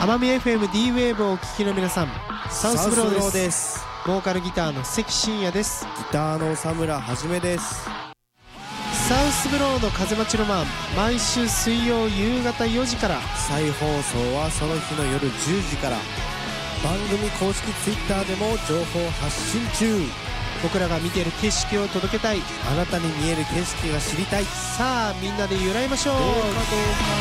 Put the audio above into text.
奄美 FM D ウェーブをお聞きの皆さん、サウスブローです。ボーカルギターの関真也です。 ギターの佐村はじめです。 サウスブローの風待ちロマン、毎週水曜夕方4時から、 再放送はその日の夜10時から。番組公式 Twitter でも情報発信中。 僕らが見ている景色を届けたい、 あなたに見える景色が知りたい。 さあみんなで揺らいましょう。 どうかどうか。